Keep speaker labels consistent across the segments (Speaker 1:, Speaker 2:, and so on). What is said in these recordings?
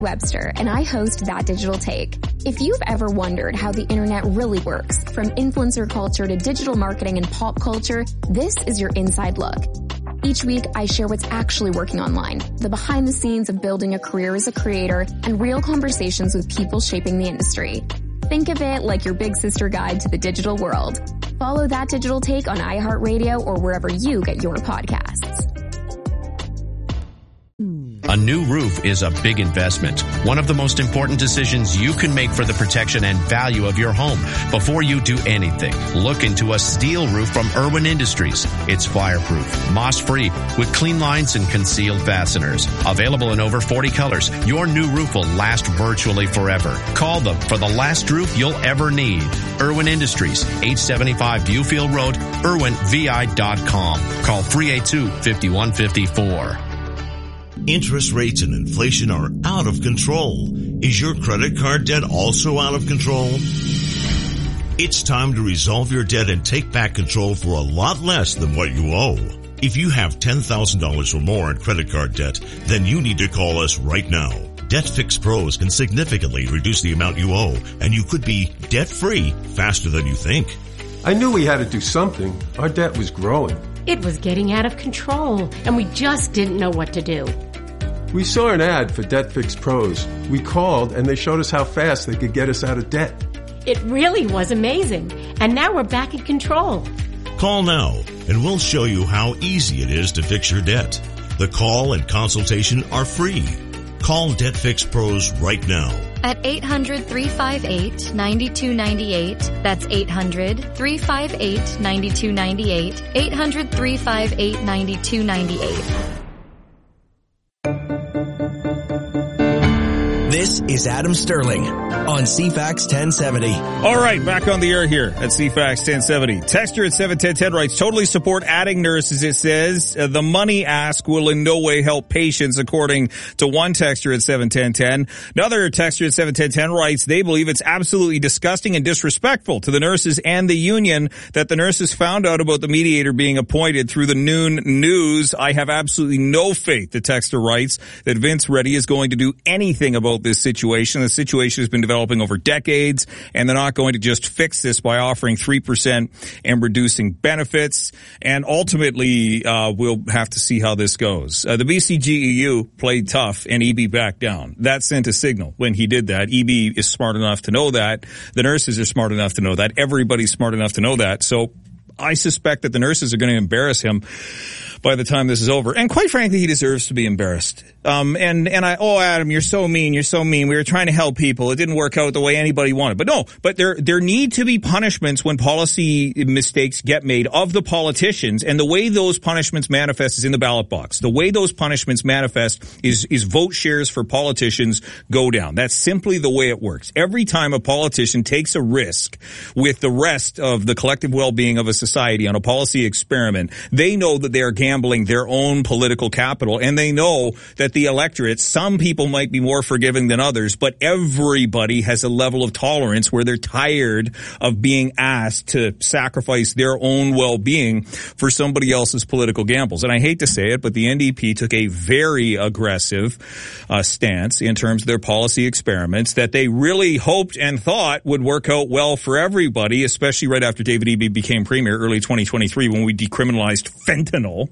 Speaker 1: Webster, and I host That Digital Take. If you've ever wondered how the internet really works, from influencer culture to digital marketing and pop culture, this is your inside look. Each week, I share what's actually working online, the behind the scenes of building a career as a creator, and real conversations with people shaping the industry. Think of it like your big sister guide to the digital world. Follow That Digital Take on iHeartRadio or wherever you get your podcasts.
Speaker 2: A new roof is a big investment. One of the most important decisions you can make for the protection and value of your home. Before you do anything, look into a steel roof from Irwin Industries. It's fireproof, moss-free, with clean lines and concealed fasteners. Available in over 40 colors, your new roof will last virtually forever. Call them for the last roof you'll ever need. Irwin Industries, 875 Viewfield Road, irwinvi.com. Call 382-5154.
Speaker 3: Interest rates and inflation are out of control. Is your credit card debt also out of control? It's time to resolve your debt and take back control for a lot less than what you owe. If you have $10,000 or more in credit card debt, then you need to call us right now. Debt Fix Pros can significantly reduce the amount you owe, and you could be debt-free faster than you think.
Speaker 4: I knew we had to do something. Our debt was growing.
Speaker 5: It was getting out of control, and we just didn't know what to do.
Speaker 4: We saw an ad for Debt Fix Pros. We called, and they showed us how fast they could get us out of debt.
Speaker 5: It really was amazing, and now we're back in control.
Speaker 3: Call now, and we'll show you how easy it is to fix your debt. The call and consultation are free. Call Debt Fix Pros right now.
Speaker 6: At 800-358-9298. That's 800-358-9298. 800-358-9298.
Speaker 7: This is Adam Sterling on CFAX 1070.
Speaker 8: All right, back on the air here at CFAX 1070. Texter at 71010 writes, totally support adding nurses, it says. The money ask will in no way help patients, according to one texter at 71010. Another texter at 71010 writes, they believe it's absolutely disgusting and disrespectful to the nurses and the union that the nurses found out about the mediator being appointed through the noon news. I have absolutely no faith, the texter writes, that Vince Reddy is going to do anything about this situation. The situation has been developing over decades, and they're not going to just fix this by offering 3% and reducing benefits. And ultimately, we'll have to see how this goes. The BCGEU played tough, and EB backed down. That sent a signal when he did that. EB is smart enough to know that. The nurses are smart enough to know that. Everybody's smart enough to know that. So I suspect that the nurses are going to embarrass him by the time this is over. And quite frankly, he deserves to be embarrassed. Adam, you're so mean. We were trying to help people. It didn't work out the way anybody wanted. But there need to be punishments when policy mistakes get made of the politicians. And the way those punishments manifest is in the ballot box. The way those punishments manifest is vote shares for politicians go down. That's simply the way it works. Every time a politician takes a risk with the rest of the collective well-being of a society on a policy experiment, they know that they are gambling their own political capital, and they know that the electorate, some people might be more forgiving than others, but everybody has a level of tolerance where they're tired of being asked to sacrifice their own well-being for somebody else's political gambles. And I hate to say it, but the NDP took a very aggressive stance in terms of their policy experiments that they really hoped and thought would work out well for everybody, especially right after David Eby became premier early 2023 when we decriminalized fentanyl.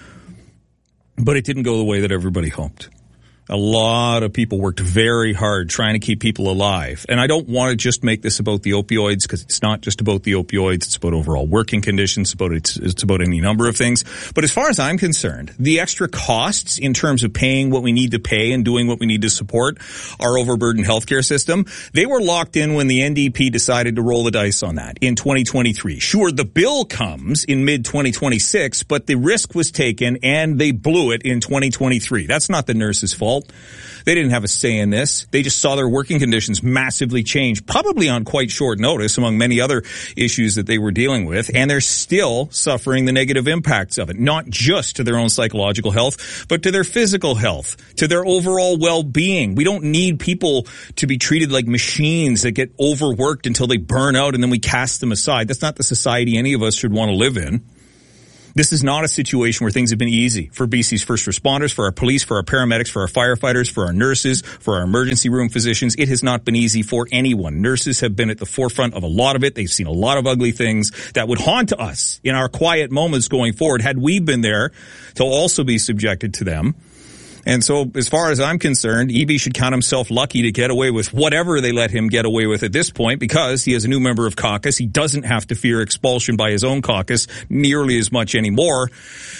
Speaker 8: But it didn't go the way that everybody hoped. A lot of people worked very hard trying to keep people alive. And I don't want to just make this about the opioids, because it's not just about the opioids. It's about overall working conditions. It's about any number of things. But as far as I'm concerned, the extra costs in terms of paying what we need to pay and doing what we need to support our overburdened healthcare system, they were locked in when the NDP decided to roll the dice on that in 2023. Sure, the bill comes in mid-2026, but the risk was taken and they blew it in 2023. That's not the nurses' fault. They didn't have a say in this. They just saw their working conditions massively change, probably on quite short notice, among many other issues that they were dealing with, and they're still suffering the negative impacts of it, not just to their own psychological health, but to their physical health, to their overall well-being. We don't need people to be treated like machines that get overworked until they burn out and then we cast them aside. That's not the society any of us should want to live in. This is not a situation where things have been easy for BC's first responders, for our police, for our paramedics, for our firefighters, for our nurses, for our emergency room physicians. It has not been easy for anyone. Nurses have been at the forefront of a lot of it. They've seen a lot of ugly things that would haunt us in our quiet moments going forward had we been there to also be subjected to them. And so, as far as I'm concerned, Eby should count himself lucky to get away with whatever they let him get away with at this point, because he is a new member of caucus. He doesn't have to fear expulsion by his own caucus nearly as much anymore.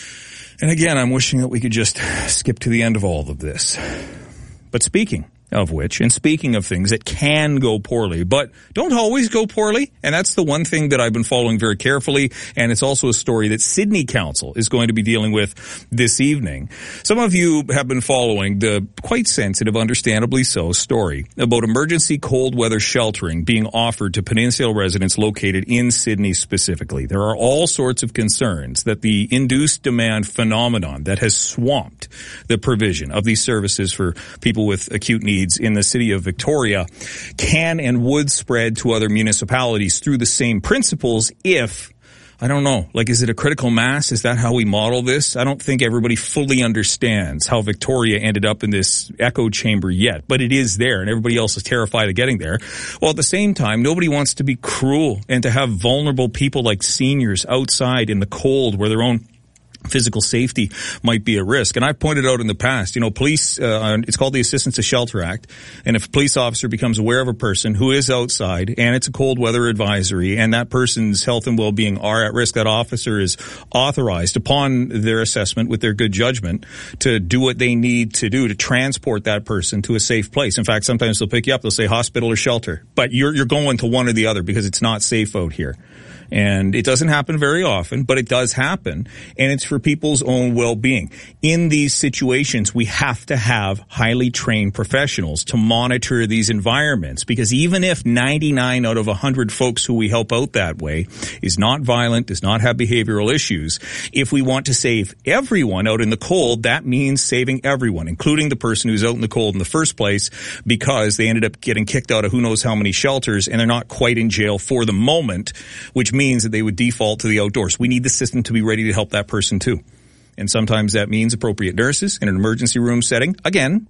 Speaker 8: And again, I'm wishing that we could just skip to the end of all of this. But speaking of which, and speaking of things that can go poorly, but don't always go poorly, and that's the one thing that I've been following very carefully, and it's also a story that Sydney Council is going to be dealing with this evening. Some of you have been following the quite sensitive, understandably so, story about emergency cold weather sheltering being offered to Peninsula residents located in Sydney specifically. There are all sorts of concerns that the induced demand phenomenon that has swamped the provision of these services for people with acute needs in the city of Victoria can and would spread to other municipalities through the same principles if, I don't know, like, is it a critical mass? Is that how we model this? I don't think everybody fully understands how Victoria ended up in this echo chamber yet, but it is there and everybody else is terrified of getting there. Well, at the same time, nobody wants to be cruel and to have vulnerable people like seniors outside in the cold where their own physical safety might be at risk. And I've pointed out in the past, police, it's called the Assistance to Shelter Act. And if a police officer becomes aware of a person who is outside and it's a cold weather advisory and that person's health and well-being are at risk, that officer is authorized upon their assessment with their good judgment to do what they need to do to transport that person to a safe place. In fact, sometimes they'll pick you up, they'll say hospital or shelter, but you're going to one or the other because it's not safe out here. And it doesn't happen very often, but it does happen, and it's for people's own well-being. In these situations, we have to have highly trained professionals to monitor these environments, because even if 99 out of 100 folks who we help out that way is not violent, does not have behavioral issues, if we want to save everyone out in the cold, that means saving everyone, including the person who's out in the cold in the first place because they ended up getting kicked out of who knows how many shelters and they're not quite in jail for the moment, which means that they would default to the outdoors. We need the system to be ready to help that person too. And sometimes that means appropriate nurses in an emergency room setting. Again,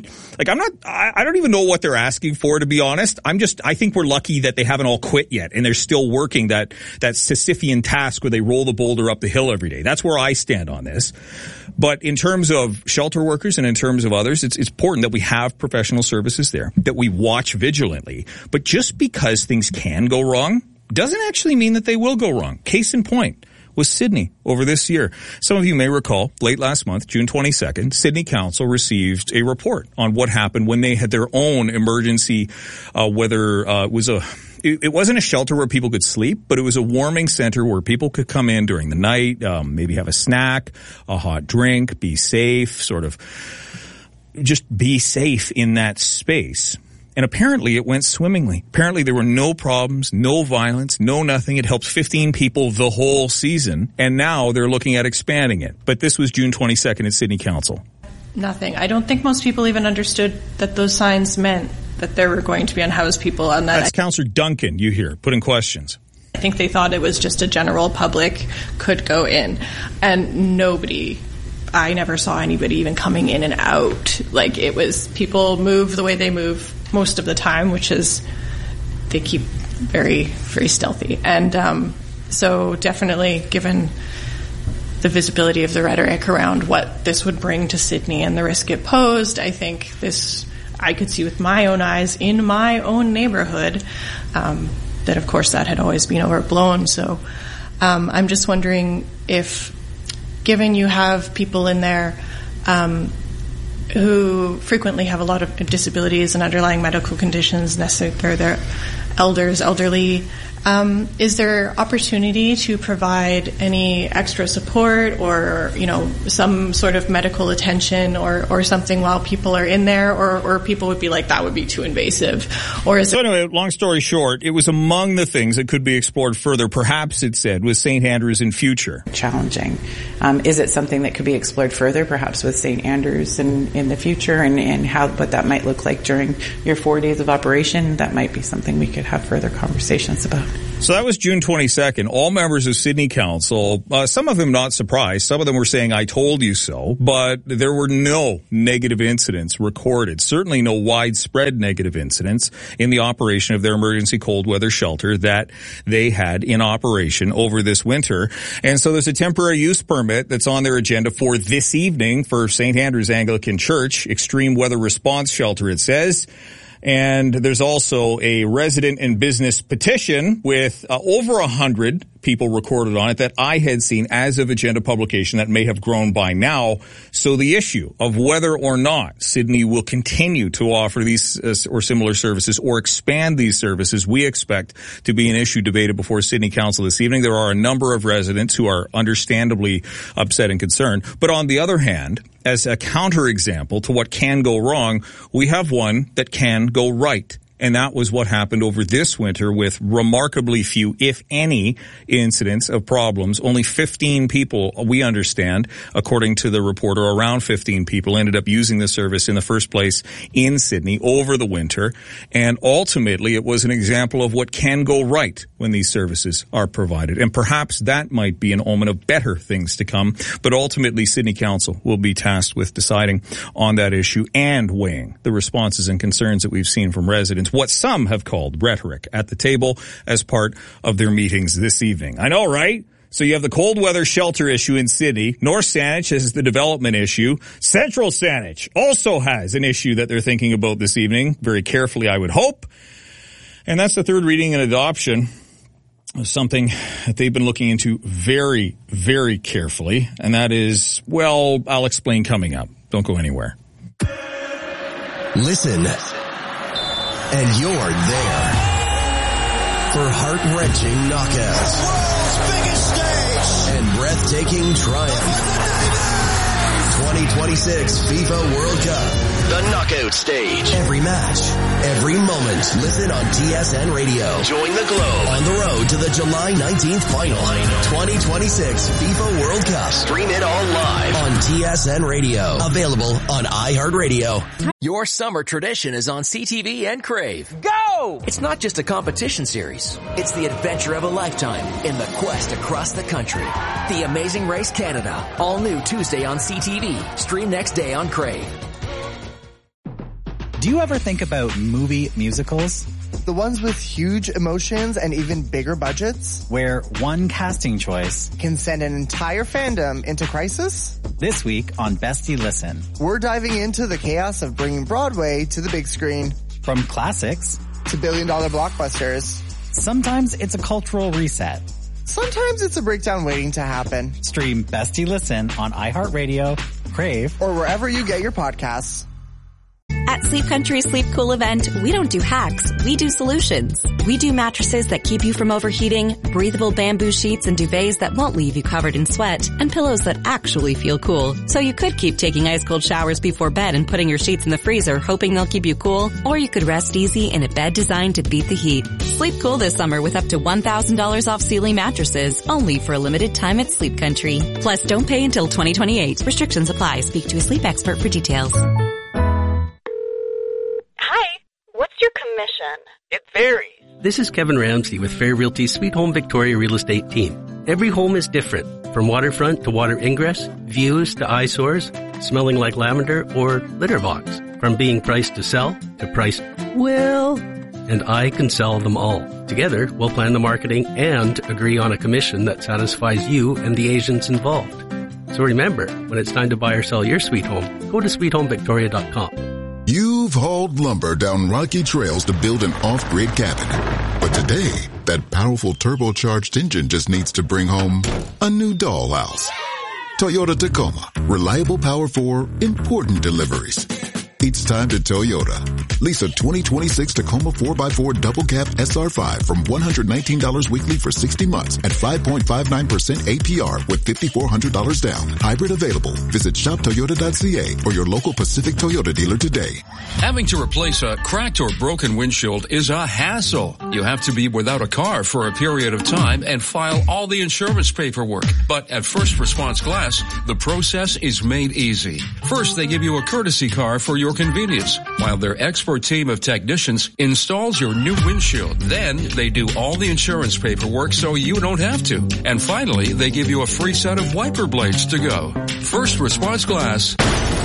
Speaker 8: I don't even know what they're asking for, to be honest. I think we're lucky that they haven't all quit yet and they're still working that Sisyphean task where they roll the boulder up the hill every day. That's where I stand on this. But in terms of shelter workers and in terms of others, it's important that we have professional services there, that we watch vigilantly. But just because things can go wrong doesn't actually mean that they will go wrong. Case in point was Sydney over this year. Some of you may recall, late last month, June 22nd, Sydney Council received a report on what happened when they had their own emergency weather. It wasn't a shelter where people could sleep, but it was a warming center where people could come in during the night, maybe have a snack, a hot drink, be safe, sort of just be safe in that space. And apparently it went swimmingly. Apparently there were no problems, no violence, no nothing. It helped 15 people the whole season. And now they're looking at expanding it. But this was June 22nd at Sydney Council.
Speaker 9: Nothing. I don't think most people even understood that those signs meant that there were going to be unhoused people on that.
Speaker 8: That's Councillor Duncan, you hear, putting questions.
Speaker 9: I think they thought it was just a general public could go in. And I never saw anybody even coming in and out. Like, it was, people move the way they move most of the time, which is they keep very, very stealthy. And so definitely, given the visibility of the rhetoric around what this would bring to Sydney and the risk it posed, I think I could see with my own eyes in my own neighborhood that, of course, that had always been overblown. So I'm just wondering if, given you have people in there who frequently have a lot of disabilities and underlying medical conditions, they're elderly, is there opportunity to provide any extra support or, some sort of medical attention or something while people are in there, or people would be like, that would be too invasive? Or is
Speaker 8: so anyway, long story short, it was among the things that could be explored further, perhaps it said, with St. Andrews in future.
Speaker 10: Challenging. Is it something that could be explored further, perhaps with St. Andrews in the future, and what that might look like during your 4 days of operation? That might be something we could could have further conversations about.
Speaker 8: So that was June 22nd. All members of Sydney Council, some of them not surprised. Some of them were saying, I told you so. But there were no negative incidents recorded. Certainly no widespread negative incidents in the operation of their emergency cold weather shelter that they had in operation over this winter. And so there's a temporary use permit that's on their agenda for this evening for St. Andrew's Anglican Church, Extreme Weather Response Shelter, it says. And there's also a resident and business petition with over 100 people recorded on it that I had seen as of agenda publication. That may have grown by now. So the issue of whether or not Sydney will continue to offer these or similar services or expand these services, we expect to be an issue debated before Sydney Council this evening. There are a number of residents who are understandably upset and concerned. But on the other hand, as a counterexample to what can go wrong, we have one that can go right. And that was what happened over this winter with remarkably few, if any, incidents of problems. Only 15 people, we understand, according to the reporter, around 15 people ended up using the service in the first place in Sydney over the winter. And ultimately, it was an example of what can go right when these services are provided. And perhaps that might be an omen of better things to come. But ultimately, Sydney Council will be tasked with deciding on that issue and weighing the responses and concerns that we've seen from residents, what some have called rhetoric, at the table as part of their meetings this evening. I know, right? So you have the cold weather shelter issue in Sydney. North Saanich has the development issue. Central Saanich also has an issue that they're thinking about this evening, very carefully, I would hope. And that's the third reading and adoption of something that they've been looking into very, very carefully. And that is, well, I'll explain coming up. Don't go anywhere.
Speaker 7: Listen. And you're there for heart-wrenching knockouts, world's biggest stage, and breathtaking triumph. 2026 FIFA World Cup, the knockout stage. Every match, every moment. Listen on TSN Radio. Join the Globe on the road to the July 19th final. 2026 FIFA World Cup. Stream it all live on TSN Radio. Available on iHeartRadio.
Speaker 11: Your summer tradition is on CTV and Crave. Go! It's not just a competition series. It's the adventure of a lifetime in the quest across the country. The Amazing Race Canada. All new Tuesday on CTV. Stream next day on Crave.
Speaker 12: Do you ever think about movie musicals?
Speaker 13: The ones with huge emotions and even bigger budgets?
Speaker 12: Where one casting choice
Speaker 13: can send an entire fandom into crisis?
Speaker 12: This week on Bestie Listen,
Speaker 13: we're diving into the chaos of bringing Broadway to the big screen.
Speaker 12: From classics
Speaker 13: to billion-dollar blockbusters.
Speaker 12: Sometimes it's a cultural reset.
Speaker 13: Sometimes it's a breakdown waiting to happen.
Speaker 12: Stream Bestie Listen on iHeartRadio, Crave,
Speaker 13: or wherever you get your podcasts.
Speaker 14: At Sleep Country Sleep Cool event, we don't do hacks, we do solutions. We do mattresses that keep you from overheating, breathable bamboo sheets and duvets that won't leave you covered in sweat, and pillows that actually feel cool. So you could keep taking ice cold showers before bed and putting your sheets in the freezer hoping they'll keep you cool, or you could rest easy in a bed designed to beat the heat. Sleep cool this summer with up to $1,000 off Sealy mattresses, only for a limited time at Sleep Country. Plus, don't pay until 2028. Restrictions apply. Speak to a sleep expert for details.
Speaker 15: Commission. It varies. This is Kevin Ramsey with Fair Realty's Sweet Home Victoria Real Estate team. Every home is different, from waterfront to water ingress, views to eyesores, smelling like lavender, or litter box. From being priced to sell to priced, well, and I can sell them all. Together, we'll plan the marketing and agree on a commission that satisfies you and the agents involved. So remember, when it's time to buy or sell your sweet home, go to sweethomevictoria.com.
Speaker 16: You've hauled lumber down rocky trails to build an off-grid cabin. But today, that powerful turbocharged engine just needs to bring home a new dollhouse. Toyota Tacoma. Reliable power for important deliveries. It's time to Toyota. Lease a 2026 Tacoma 4x4 double cab SR5 from $119 weekly for 60 months at 5.59% APR with $5,400 down. Hybrid available. Visit shoptoyota.ca or your local Pacific Toyota dealer today.
Speaker 17: Having to replace a cracked or broken windshield is a hassle. You have to be without a car for a period of time and file all the insurance paperwork. But at First Response Glass, the process is made easy. First, they give you a courtesy car for your convenience while their expert team of technicians installs your new windshield. Then they do all the insurance paperwork so you don't have to. And finally, they give you a free set of wiper blades to go. First Response Glass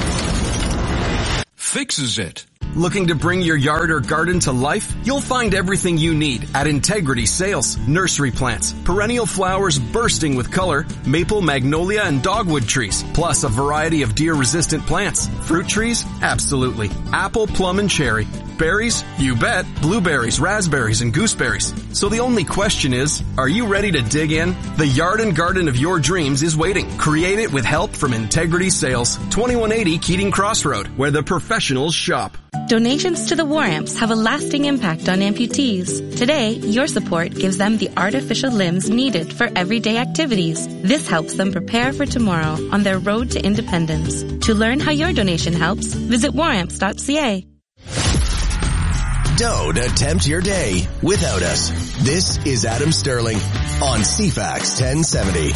Speaker 17: fixes it.
Speaker 18: Looking to bring your yard or garden to life? You'll find everything you need at Integrity Sales. Nursery plants, perennial flowers bursting with color, maple, magnolia, and dogwood trees, plus a variety of deer-resistant plants. Fruit trees? Absolutely. Apple, plum, and cherry. Berries? You bet. Blueberries, raspberries, and gooseberries. So the only question is, are you ready to dig in? The yard and garden of your dreams is waiting. Create it with help from Integrity Sales. 2180 Keating Crossroad, where the professionals shop.
Speaker 19: Donations to the War Amps have a lasting impact on amputees. Today, your support gives them the artificial limbs needed for everyday activities. This helps them prepare for tomorrow on their road to independence. To learn how your donation helps, visit waramps.ca.
Speaker 7: Don't attempt your day without us. This is Adam Sterling on CFAX 1070.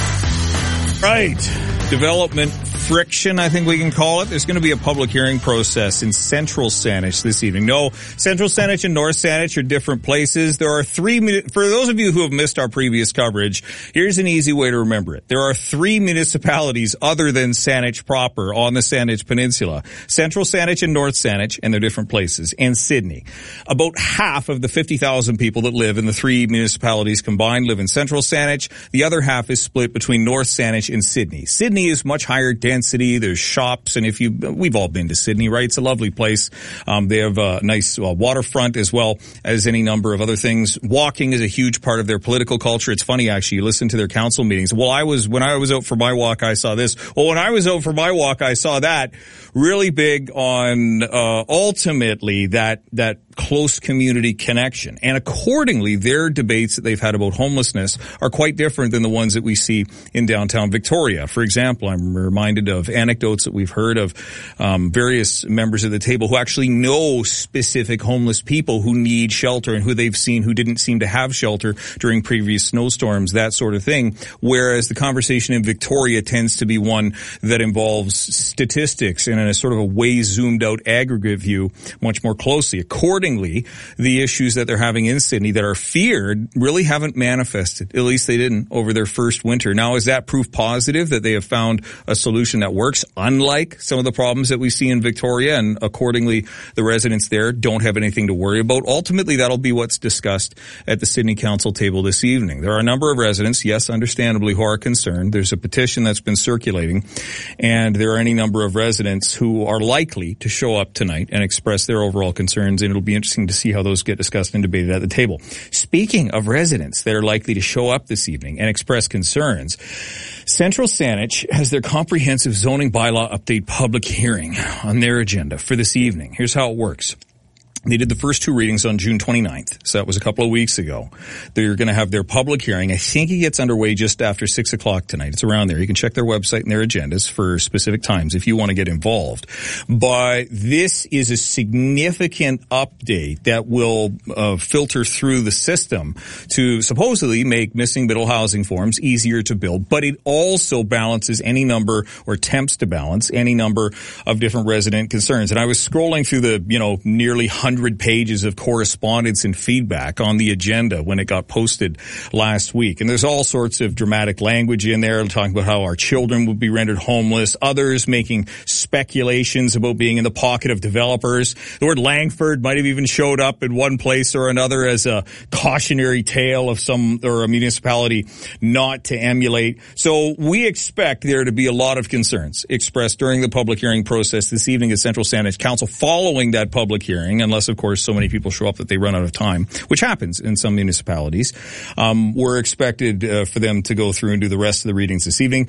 Speaker 8: Right. Development friction, I think we can call it. There's going to be a public hearing process in Central Saanich this evening. No, Central Saanich and North Saanich are different places. There are for those of you who have missed our previous coverage, here's an easy way to remember it. There are 3 municipalities other than Saanich proper on the Saanich Peninsula. Central Saanich and North Saanich, and they're different places, and Sydney. About half of the 50,000 people that live in the 3 municipalities combined live in Central Saanich. The other half is split between North Saanich and Sydney. Sydney is much higher density. There's shops, and we've all been to Sydney, right? It's a lovely place. They have a nice waterfront as well as any number of other things. Walking is a huge part of their political culture. It's funny, actually. You listen to their council meetings. Well, when I was out for my walk, I saw this. Well, when I was out for my walk, I saw that. Really big on ultimately that close community connection. And accordingly, their debates that they've had about homelessness are quite different than the ones that we see in downtown Victoria. For example, I'm reminded of anecdotes that we've heard of various members of the table who actually know specific homeless people who need shelter and who they've seen who didn't seem to have shelter during previous snowstorms, that sort of thing. Whereas the conversation in Victoria tends to be one that involves statistics and in a sort of a way zoomed out aggregate view much more closely. Accordingly, the issues that they're having in Sydney that are feared really haven't manifested. At least they didn't over their first winter. Now, is that proof positive that they have found a solution that works, unlike some of the problems that we see in Victoria, and accordingly, the residents there don't have anything to worry about? Ultimately, that'll be what's discussed at the Sydney Council table this evening. There are a number of residents, yes, understandably, who are concerned. There's a petition that's been circulating, and there are any number of residents who are likely to show up tonight and express their overall concerns, and it'll be interesting to see how those get discussed and debated at the table. Speaking of residents that are likely to show up this evening and express concerns, Central Saanich has their comprehensive zoning bylaw update public hearing on their agenda for this evening. Here's how it works. They did the first 2 readings on June 29th, so that was a couple of weeks ago. They're going to have their public hearing. I think it gets underway just after 6 o'clock tonight. It's around there. You can check their website and their agendas for specific times if you want to get involved. But this is a significant update that will filter through the system to supposedly make missing middle housing forms easier to build. But it also balances any number, or attempts to balance any number of different resident concerns. And I was scrolling through the, nearly 100 pages of correspondence and feedback on the agenda when it got posted last week. And there's all sorts of dramatic language in there talking about how our children would be rendered homeless, others making speculations about being in the pocket of developers. The word Langford might have even showed up in one place or another as a cautionary tale of a municipality not to emulate. So we expect there to be a lot of concerns expressed during the public hearing process this evening at Central Saanich Council following that public hearing, unless of course so many people show up that they run out of time, which happens in some municipalities. We're expected for them to go through and do the rest of the readings this evening.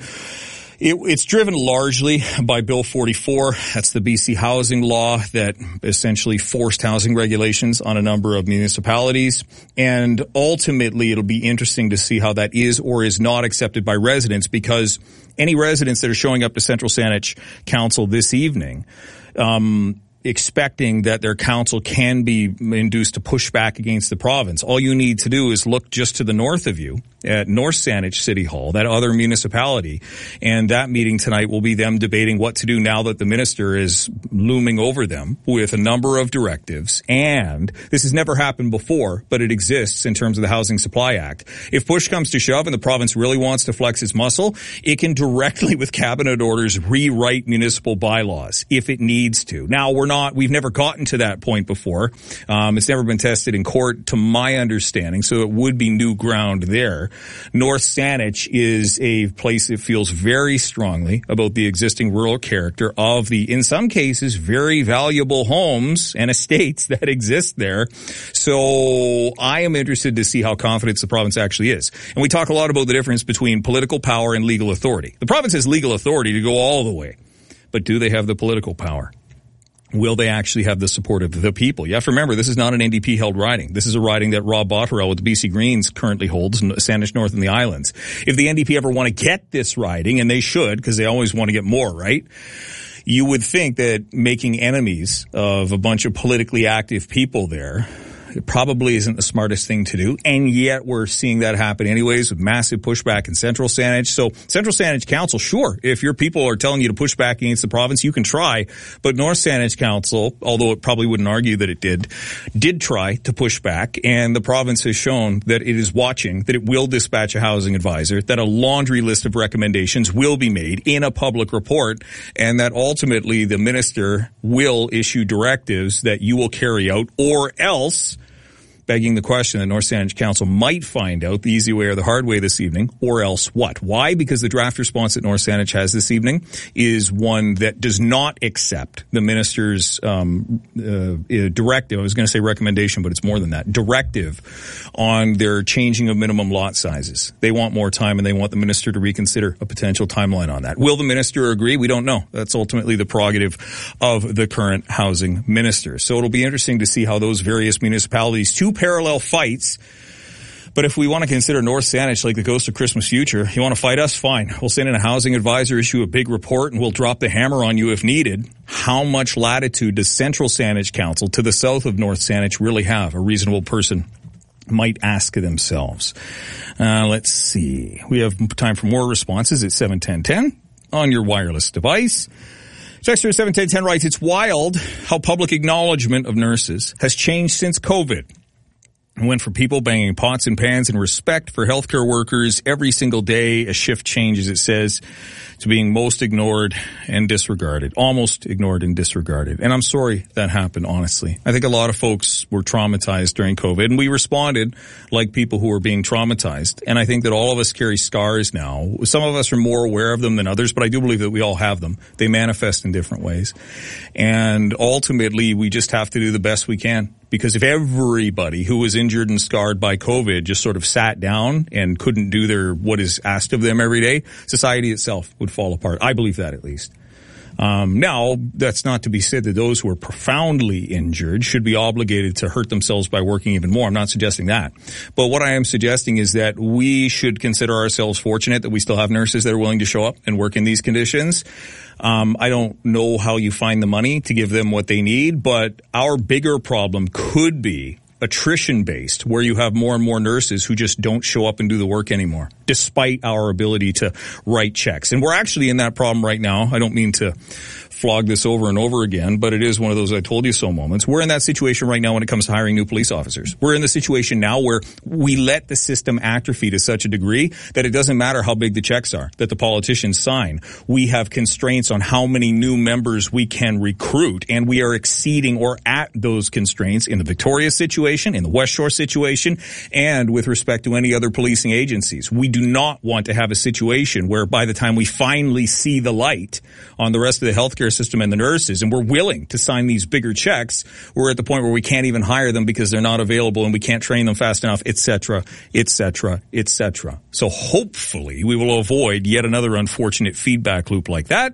Speaker 8: It's driven largely by Bill 44. That's the BC housing law that essentially forced housing regulations on a number of municipalities. And ultimately, it'll be interesting to see how that is or is not accepted by residents, because any residents that are showing up to Central Saanich Council this evening, expecting that their council can be induced to push back against the province. All you need to do is look just to the north of you at North Saanich City Hall, that other municipality. And that meeting tonight will be them debating what to do now that the minister is looming over them with a number of directives. And this has never happened before, but it exists in terms of the Housing Supply Act. If push comes to shove and the province really wants to flex its muscle, it can directly with cabinet orders rewrite municipal bylaws if it needs to. Now, we've never gotten to that point before. It's never been tested in court to my understanding, so it would be new ground there. North Saanich is a place that feels very strongly about the existing rural character of the, in some cases, very valuable homes and estates that exist there. So I am interested to see how confident the province actually is. And we talk a lot about the difference between political power and legal authority. The province has legal authority to go all the way, but do they have the political power? Will they actually have the support of the people? You have to remember, this is not an NDP-held riding. This is a riding that Rob Botterill with the BC Greens currently holds in Saanich North and the Islands. If the NDP ever want to get this riding, and they should, because they always want to get more, right? You would think that making enemies of a bunch of politically active people there, it probably isn't the smartest thing to do, and yet we're seeing that happen anyways with massive pushback in Central Saanich. So Central Saanich Council, sure, if your people are telling you to push back against the province, you can try. But North Saanich Council, although it probably wouldn't argue that it did try to push back, and the province has shown that it is watching, that it will dispatch a housing advisor, that a laundry list of recommendations will be made in a public report, and that ultimately the minister will issue directives that you will carry out, or else, begging the question that North Saanich Council might find out the easy way or the hard way this evening, or else what? Why? Because the draft response that North Saanich has this evening is one that does not accept the minister's directive. I was going to say recommendation, but it's more than that. Directive on their changing of minimum lot sizes. They want more time, and they want the minister to reconsider a potential timeline on that. Will the minister agree? We don't know. That's ultimately the prerogative of the current housing minister. So it'll be interesting to see how those various municipalities, two parallel fights. But if we want to consider North Saanich like the ghost of Christmas future, you want to fight us? Fine. We'll send in a housing advisor, issue a big report, and we'll drop the hammer on you if needed. How much latitude does Central Saanich Council to the south of North Saanich really have? A reasonable person might ask themselves. Let's see. We have time for more responses at 71010 on your wireless device. Texter 71010 writes, it's wild how public acknowledgement of nurses has changed since COVID. It went from people banging pots and pans and respect for healthcare workers every single day, a shift changes, it says, to being most ignored and disregarded, almost ignored and disregarded. And I'm sorry that happened, honestly. I think a lot of folks were traumatized during COVID, and we responded like people who were being traumatized. And I think that all of us carry scars now. Some of us are more aware of them than others, but I do believe that we all have them. They manifest in different ways. And ultimately, we just have to do the best we can. Because if everybody who was injured and scarred by COVID just sort of sat down and couldn't do what is asked of them every day, society itself would fall apart. I believe that, at least. Now, that's not to be said that those who are profoundly injured should be obligated to hurt themselves by working even more. I'm not suggesting that. But what I am suggesting is that we should consider ourselves fortunate that we still have nurses that are willing to show up and work in these conditions. I don't know how you find the money to give them what they need, but our bigger problem could be attrition-based, where you have more and more nurses who just don't show up and do the work anymore, despite our ability to write checks. And we're actually in that problem right now. I don't mean to flog this over and over again, but it is one of those I told you so moments. We're in that situation right now when it comes to hiring new police officers. We're in the situation now where we let the system atrophy to such a degree that it doesn't matter how big the checks are that the politicians sign. We have constraints on how many new members we can recruit, and we are exceeding or at those constraints in the Victoria situation, in the West Shore situation, and with respect to any other policing agencies. We do not want to have a situation where by the time we finally see the light on the rest of the healthcare system and the nurses, and we're willing to sign these bigger checks, we're at the point where we can't even hire them because they're not available and we can't train them fast enough, etc., etc., etc. So hopefully we will avoid yet another unfortunate feedback loop like that.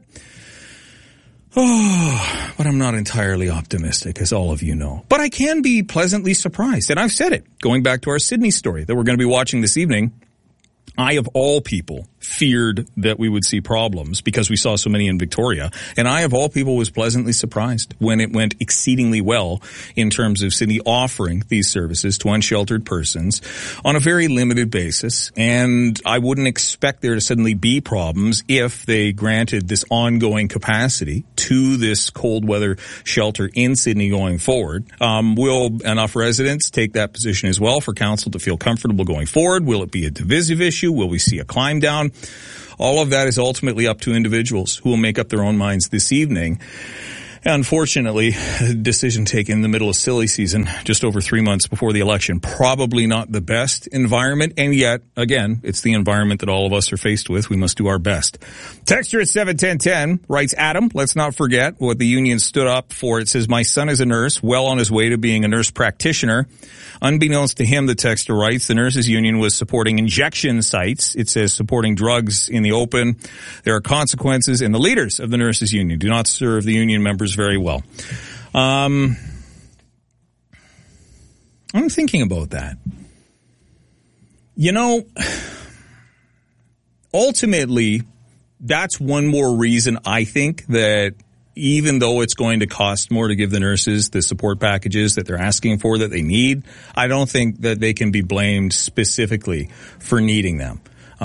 Speaker 8: Oh, but I'm not entirely optimistic, as all of you know. But I can be pleasantly surprised, and I've said it, going back to our Sydney story that we're going to be watching this evening. I, of all people, feared that we would see problems because we saw so many in Victoria. And I, of all people, was pleasantly surprised when it went exceedingly well in terms of Sydney offering these services to unsheltered persons on a very limited basis. And I wouldn't expect there to suddenly be problems if they granted this ongoing capacity to this cold weather shelter in Sydney going forward. Will enough residents take that position as well for council to feel comfortable going forward? Will it be a divisive issue? Will we see a climb down? All of that is ultimately up to individuals who will make up their own minds this evening. Unfortunately, a decision taken in the middle of silly season, just over 3 months before the election, probably not the best environment. And yet, again, it's the environment that all of us are faced with. We must do our best. Texture at 71010 writes, Adam, let's not forget what the union stood up for. It says, my son is a nurse, well on his way to being a nurse practitioner. Unbeknownst to him, the texter writes, the nurses union was supporting injection sites. It says supporting drugs in the open. There are consequences, and the leaders of the nurses union do not serve the union members very well. I'm thinking about that. You know, ultimately, that's one more reason I think that even though it's going to cost more to give the nurses the support packages that they're asking for, that they need, I don't think that they can be blamed specifically for needing them.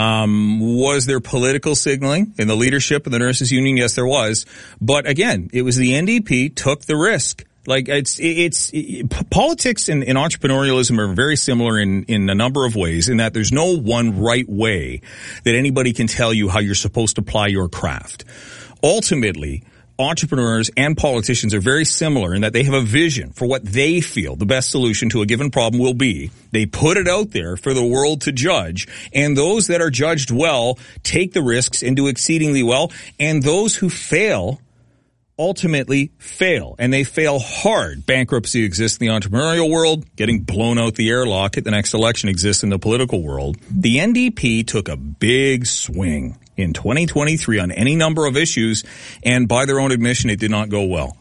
Speaker 8: Was there political signaling in the leadership of the nurses union? Yes, there was. But again, it was the NDP took the risk. Like it's politics and entrepreneurialism are very similar in a number of ways, in that there's no one right way that anybody can tell you how you're supposed to apply your craft. Ultimately, entrepreneurs and politicians are very similar in that they have a vision for what they feel the best solution to a given problem will be. They put it out there for the world to judge, and those that are judged well take the risks and do exceedingly well, and those who fail ultimately fail, and they fail hard. Bankruptcy exists in the entrepreneurial world. Getting blown out the airlock at the next election exists in the political world. The NDP took a big swing in 2023 on any number of issues, and by their own admission, it did not go well.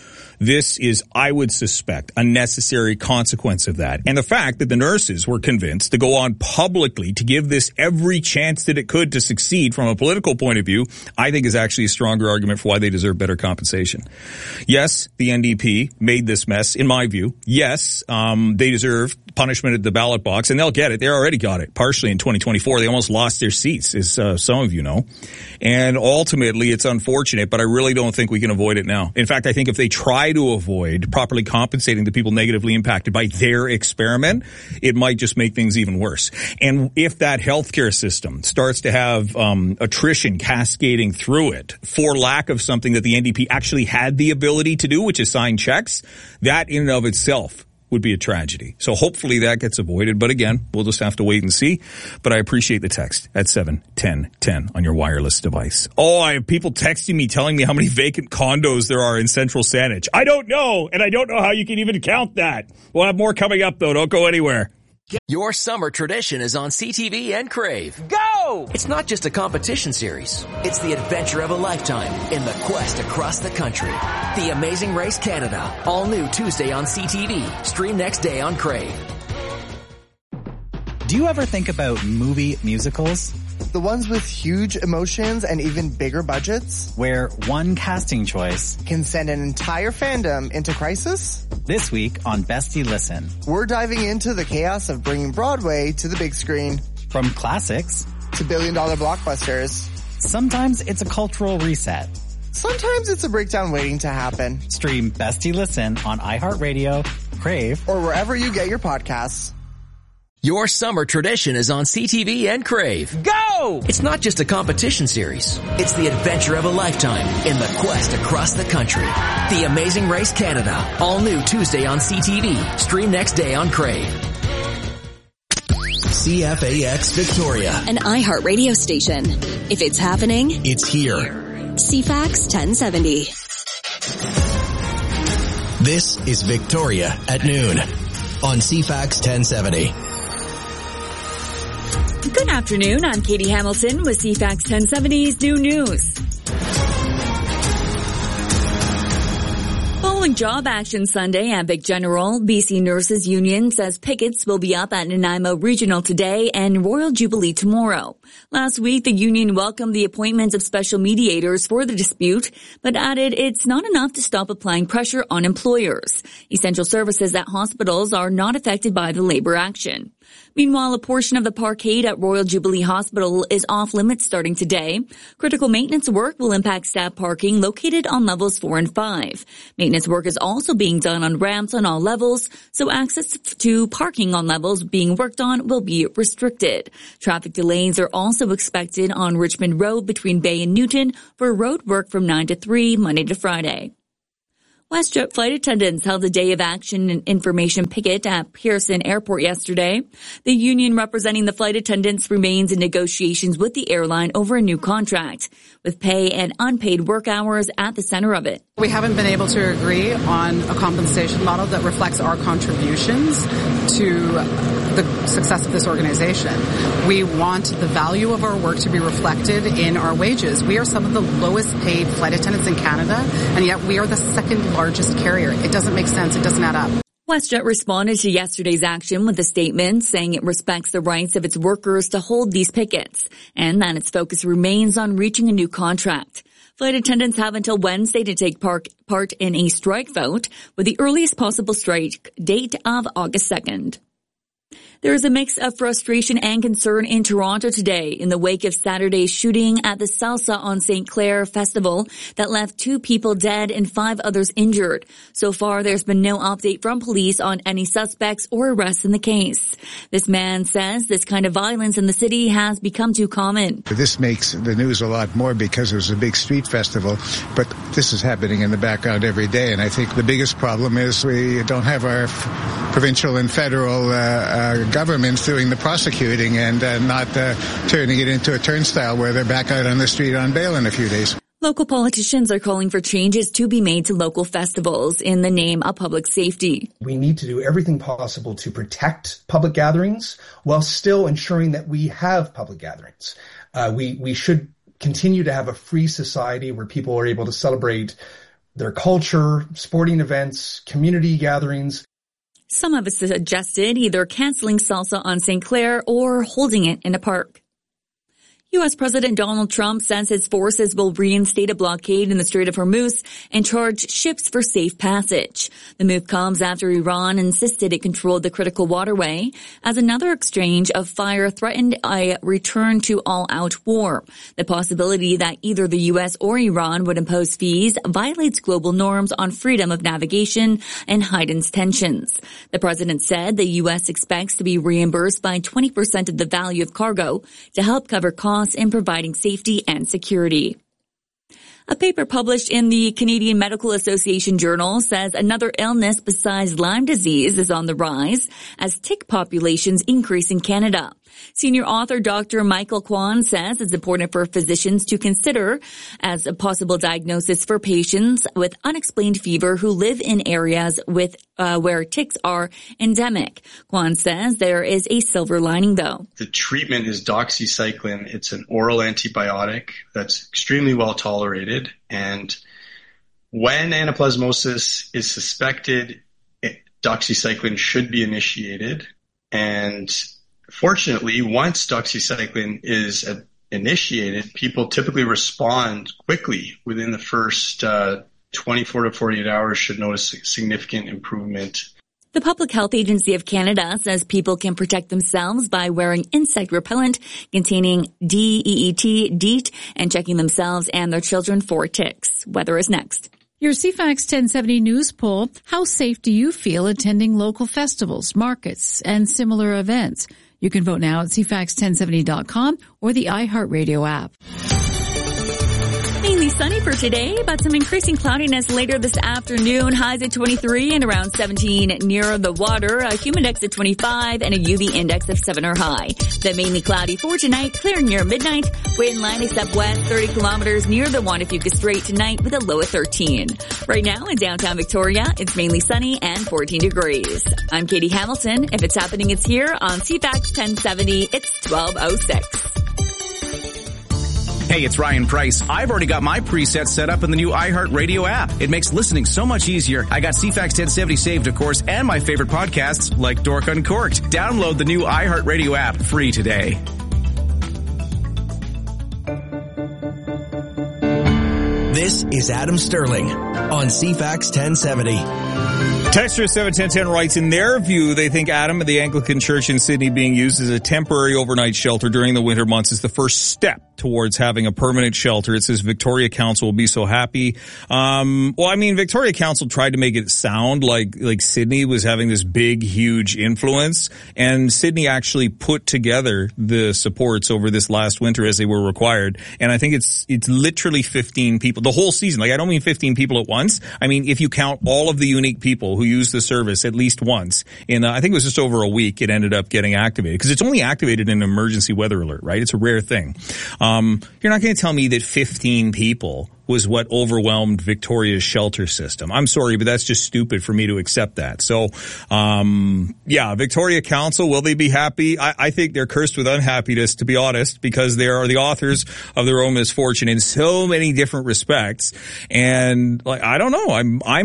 Speaker 8: This is, I would suspect, a necessary consequence of that. And the fact that the nurses were convinced to go on publicly to give this every chance that it could to succeed from a political point of view, I think is actually a stronger argument for why they deserve better compensation. Yes, the NDP made this mess, in my view. Yes, they deserve punishment at the ballot box, and they'll get it. They already got it, partially in 2024. They almost lost their seats, as some of you know. And ultimately, it's unfortunate, but I really don't think we can avoid it now. In fact, I think if they try to avoid properly compensating the people negatively impacted by their experiment, it might just make things even worse. And if that healthcare system starts to have attrition cascading through it for lack of something that the NDP actually had the ability to do, which is sign checks, that in and of itself would be a tragedy. So hopefully that gets avoided. But again, we'll just have to wait and see. But I appreciate the text at 71010 on your wireless device. Oh, I have people texting me telling me how many vacant condos there are in Central Saanich. I don't know, and I don't know how you can even count that. We'll have more coming up, though. Don't go anywhere.
Speaker 11: Your summer tradition is on CTV and Crave. Go! It's not just a competition series. It's the adventure of a lifetime in the quest across the country. The Amazing Race Canada. All new Tuesday on CTV. Stream next day on Crave.
Speaker 12: Do you ever think about movie musicals?
Speaker 13: The ones with huge emotions and even bigger budgets?
Speaker 12: Where one casting choice
Speaker 13: can send an entire fandom into crisis?
Speaker 12: This week on Bestie Listen,
Speaker 13: we're diving into the chaos of bringing Broadway to the big screen.
Speaker 12: From classics
Speaker 13: to billion-dollar blockbusters.
Speaker 12: Sometimes it's a cultural reset.
Speaker 13: Sometimes it's a breakdown waiting to happen.
Speaker 12: Stream Bestie Listen on iHeartRadio, Crave,
Speaker 13: or wherever you get your podcasts.
Speaker 11: Your summer tradition is on CTV and Crave. Go! It's not just a competition series. It's the adventure of a lifetime in the quest across the country. The Amazing Race Canada. All new Tuesday on CTV. Stream next day on Crave.
Speaker 7: CFAX Victoria.
Speaker 20: An iHeart radio station. If it's happening,
Speaker 7: it's here.
Speaker 20: CFAX 1070.
Speaker 7: This is Victoria at noon on CFAX 1070.
Speaker 21: Good afternoon, I'm Katie Hamilton with CFAX 1070's New News. Following Job Action Sunday at Big General, BC Nurses Union says pickets will be up at Nanaimo Regional today and Royal Jubilee tomorrow. Last week, the union welcomed the appointments of special mediators for the dispute, but added it's not enough to stop applying pressure on employers. Essential services at hospitals are not affected by the labor action. Meanwhile, a portion of the parkade at Royal Jubilee Hospital is off limits starting today. Critical maintenance work will impact staff parking located on levels 4 and 5. Maintenance work is also being done on ramps on all levels, so access to parking on levels being worked on will be restricted. Traffic delays are also expected on Richmond Road between Bay and Newton for road work from 9 to 3, Monday to Friday. WestJet flight attendants held a day of action and information picket at Pearson Airport yesterday. The union representing the flight attendants remains in negotiations with the airline over a new contract, with pay and unpaid work hours at the center of it.
Speaker 1: We haven't been able to agree on a compensation model that reflects our contributions to the success of this organization. We want the value of our work to be reflected in our wages. We are some of the lowest paid flight attendants in Canada, and yet we are the second largest carrier. It doesn't make sense. It doesn't add up.
Speaker 21: WestJet responded to yesterday's action with a statement saying it respects the rights of its workers to hold these pickets and that its focus remains on reaching a new contract. Flight attendants have until Wednesday to take part in a strike vote with the earliest possible strike date of August 2nd. There is a mix of frustration and concern in Toronto today in the wake of Saturday's shooting at the Salsa on St. Clair Festival that left 2 people dead and 5 others injured. So far, there's been no update from police on any suspects or arrests in the case. This man says this kind of violence in the city has become too common.
Speaker 22: This makes the news a lot more because it was a big street festival, but this is happening in the background every day. And I think the biggest problem is we don't have our provincial and federal governments doing the prosecuting and not turning it into a turnstile where they're back out on the street on bail in a few days.
Speaker 21: Local politicians are calling for changes to be made to local festivals in the name of public safety.
Speaker 23: We need to do everything possible to protect public gatherings while still ensuring that we have public gatherings. We should continue to have a free society where people are able to celebrate their culture, sporting events, community gatherings.
Speaker 21: Some have suggested either canceling Salsa on St. Clair or holding it in a park. U.S. President Donald Trump says his forces will reinstate a blockade in the Strait of Hormuz and charge ships for safe passage. The move comes after Iran insisted it controlled the critical waterway as another exchange of fire threatened a return to all-out war. The possibility that either the U.S. or Iran would impose fees violates global norms on freedom of navigation and heightens tensions. The president said the U.S. expects to be reimbursed by 20% of the value of cargo to help cover costs in providing safety and security. A paper published in the Canadian Medical Association Journal says another illness besides Lyme disease is on the rise as tick populations increase in Canada. Senior author Dr. Michael Kwan says it's important for physicians to consider as a possible diagnosis for patients with unexplained fever who live in areas with where ticks are endemic. Kwan says there is a silver lining, though.
Speaker 24: The treatment is doxycycline. It's an oral antibiotic that's extremely well tolerated. And when anaplasmosis is suspected, doxycycline should be initiated. And fortunately, once doxycycline is initiated, people typically respond quickly. Within the first 24 to 48 hours should notice significant improvement.
Speaker 21: The Public Health Agency of Canada says people can protect themselves by wearing insect repellent containing DEET, and checking themselves and their children for ticks. Weather is next.
Speaker 25: Your CFAX 1070 News poll, how safe do you feel attending local festivals, markets, and similar events? You can vote now at cfax1070.com or the iHeartRadio app.
Speaker 21: Mainly sunny for today, but some increasing cloudiness later this afternoon. Highs at 23 and around 17 near the water. A humidex at 25 and a UV index of 7 or high. Then mainly cloudy for tonight, clear near midnight. Wind line is up west 30 kilometers near the Juan de Fuca Strait tonight with a low of 13. Right now in downtown Victoria, it's mainly sunny and 14 degrees. I'm Katie Hamilton. If it's happening, it's here on CFAX 1070. It's 12:06.
Speaker 2: Hey, it's Ryan Price. I've already got my presets set up in the new iHeartRadio app. It makes listening so much easier. I got CFAX 1070 saved, of course, and my favorite podcasts like Dork Uncorked. Download the new iHeartRadio app free today.
Speaker 7: This is Adam Sterling on CFAX 1070.
Speaker 8: Texter 71010 writes, in their view, they think Adam and the Anglican Church in Sydney being used as a temporary overnight shelter during the winter months is the first step towards having a permanent shelter. It says Victoria Council will be so happy. Victoria Council tried to make it sound like Sydney was having this big, huge influence, and Sydney actually put together the supports over this last winter as they were required. And I think it's literally 15 people the whole season. I don't mean 15 people at once. I mean, if you count all of the unique people who used the service at least once in, I think it was just over a week, it ended up getting activated, because it's only activated in an emergency weather alert, right? It's a rare thing. You're not going to tell me that 15 people was what overwhelmed Victoria's shelter system. I'm sorry, but that's just stupid for me to accept that. So, Victoria Council, will they be happy? I think they're cursed with unhappiness, to be honest, because they are the authors of their own misfortune in so many different respects. And I don't know.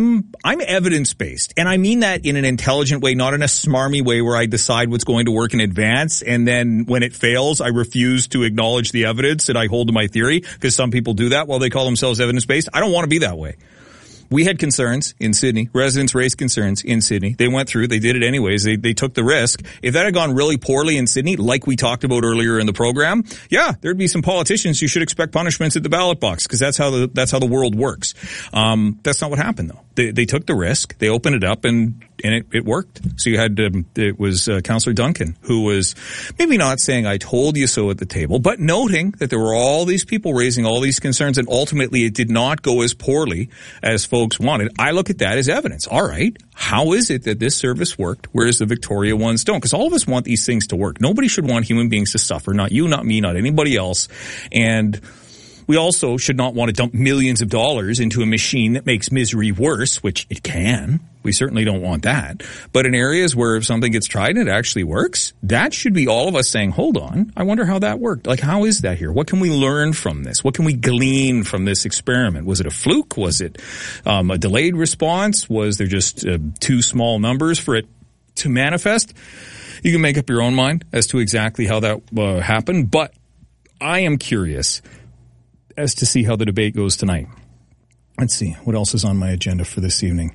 Speaker 8: I'm evidence-based. And I mean that in an intelligent way, not in a smarmy way where I decide what's going to work in advance. And then when it fails, I refuse to acknowledge the evidence and I hold to my theory, because some people do that while they call themselves evidence-based. I don't want to be that way. We had concerns in Sydney. Residents raised concerns in Sydney. They went through. They did it anyways. They took the risk. If that had gone really poorly in Sydney, like we talked about earlier in the program, there'd be some politicians who should expect punishments at the ballot box, because that's how the world works. That's not what happened, though. They took the risk. They opened it up, and it worked. So you had it was Councillor Duncan, who was maybe not saying "I told you so" at the table, but noting that there were all these people raising all these concerns, and ultimately it did not go as poorly as folks wanted. I look at that as evidence. All right, how is it that this service worked, whereas the Victoria ones don't? Because all of us want these things to work. Nobody should want human beings to suffer. Not you, not me, not anybody else. And we also should not want to dump millions of dollars into a machine that makes misery worse, which it can. We certainly don't want that. But in areas where if something gets tried and it actually works, that should be all of us saying, hold on, I wonder how that worked. How is that here? What can we learn from this? What can we glean from this experiment? Was it a fluke? Was it a delayed response? Was there just too small numbers for it to manifest? You can make up your own mind as to exactly how that happened. But I am curious as to see how the debate goes tonight. Let's see. What else is on my agenda for this evening?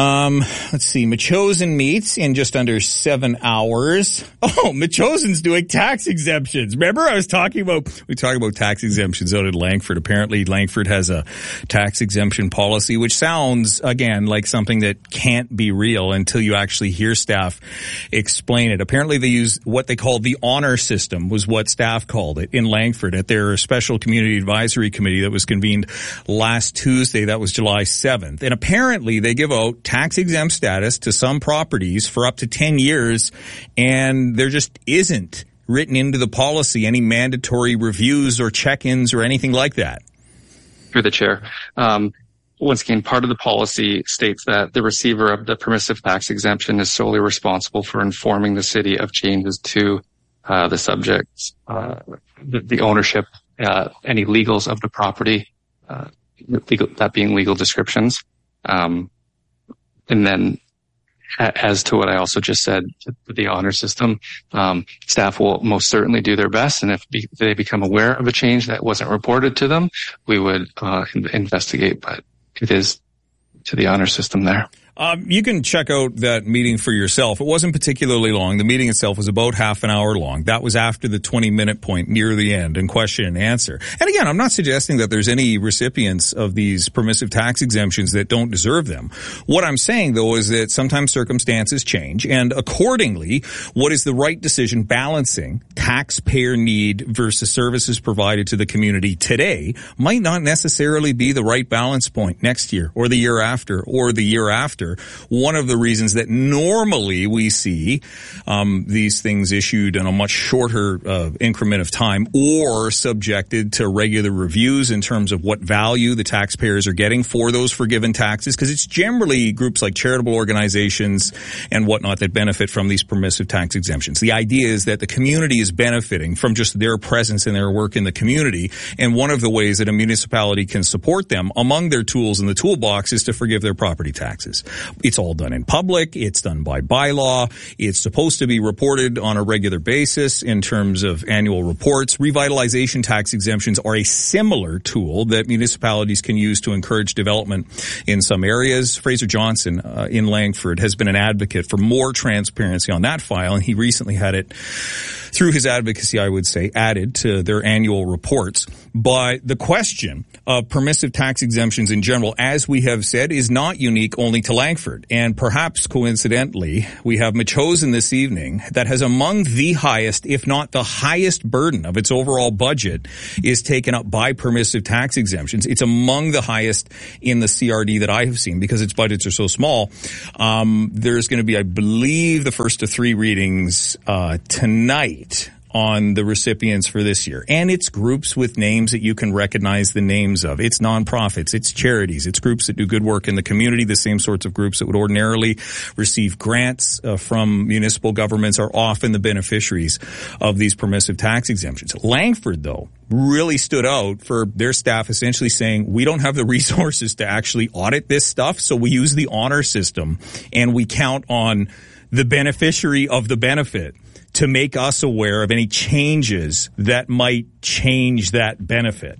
Speaker 8: Let's see. Metchosin meets in just under 7 hours. Oh, Metchosin's doing tax exemptions. Remember we talked about tax exemptions out at Langford. Apparently Langford has a tax exemption policy, which sounds, again, like something that can't be real until you actually hear staff explain it. Apparently they use what they call the honor system, was what staff called it, in Langford at their special community advisory committee that was convened last Tuesday. That was July 7th. And apparently they give out tax exempt status to some properties for up to 10 years, and there just isn't written into the policy any mandatory reviews or check-ins or anything like that.
Speaker 3: Through the chair. Once again, part of the policy states that the receiver of the permissive tax exemption is solely responsible for informing the city of changes to the subjects, the ownership, any legals of the property, that being legal descriptions. And then as to what I also just said, the honor system, staff will most certainly do their best. And if they become aware of a change that wasn't reported to them, we would investigate, but it is to the honor system there.
Speaker 8: You can check out that meeting for yourself. It wasn't particularly long. The meeting itself was about half an hour long. That was after the 20-minute point near the end and question and answer. And again, I'm not suggesting that there's any recipients of these permissive tax exemptions that don't deserve them. What I'm saying, though, is that sometimes circumstances change, and accordingly, what is the right decision balancing taxpayer need versus services provided to the community today might not necessarily be the right balance point next year or the year after or the year after. One of the reasons that normally we see these things issued in a much shorter increment of time or subjected to regular reviews in terms of what value the taxpayers are getting for those forgiven taxes, because it's generally groups like charitable organizations and whatnot that benefit from these permissive tax exemptions. The idea is that the community is benefiting from just their presence and their work in the community, and one of the ways that a municipality can support them among their tools in the toolbox is to forgive their property taxes. It's all done in public. It's done by bylaw. It's supposed to be reported on a regular basis in terms of annual reports. Revitalization tax exemptions are a similar tool that municipalities can use to encourage development in some areas. Fraser Johnson in Langford has been an advocate for more transparency on that file, and he recently had it, through his advocacy, I would say, added to their annual reports. But the question of permissive tax exemptions in general, as we have said, is not unique only to Langford. And perhaps coincidentally, we have Metchosin this evening that has among the highest, if not the highest burden of its overall budget is taken up by permissive tax exemptions. It's among the highest in the CRD that I have seen because its budgets are so small. There's going to be, I believe, the first of 3 readings tonight on the recipients for this year. And it's groups with names that you can recognize the names of. It's nonprofits, it's charities, it's groups that do good work in the community. The same sorts of groups that would ordinarily receive grants from municipal governments are often the beneficiaries of these permissive tax exemptions. Langford, though, really stood out for their staff essentially saying, we don't have the resources to actually audit this stuff, so we use the honor system and we count on the beneficiary of the benefit to make us aware of any changes that might change that benefit.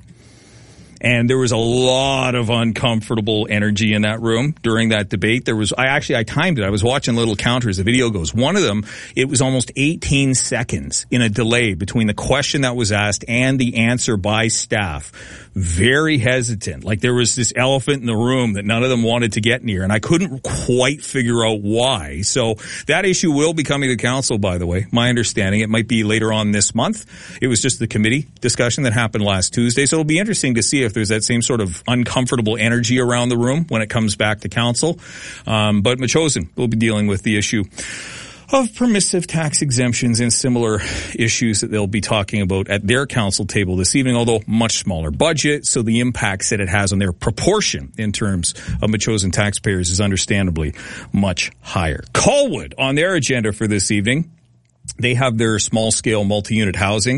Speaker 8: And there was a lot of uncomfortable energy in that room during that debate. I timed it. I was watching little counters. The video goes. One of them, it was almost 18 seconds in a delay between the question that was asked and the answer by staff. Very hesitant. Like there was this elephant in the room that none of them wanted to get near. And I couldn't quite figure out why. So that issue will be coming to council, by the way. My understanding, it might be later on this month. It was just the committee discussion that happened last Tuesday. So it'll be interesting to see if there's that same sort of uncomfortable energy around the room when it comes back to council. But Metchosin will be dealing with the issue of permissive tax exemptions and similar issues that they'll be talking about at their council table this evening, although much smaller budget, so the impacts that it has on their proportion in terms of Metchosin taxpayers is understandably much higher. Colwood on their agenda for this evening. They have their small-scale multi-unit housing